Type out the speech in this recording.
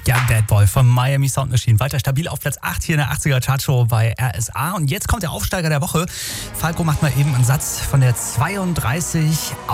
Ja, Bad Boy von Miami Sound Machine. Weiter stabil auf Platz 8 hier in der 80er Chartshow bei RSA. Und jetzt kommt der Aufsteiger der Woche. Falco macht mal eben einen Satz von der 32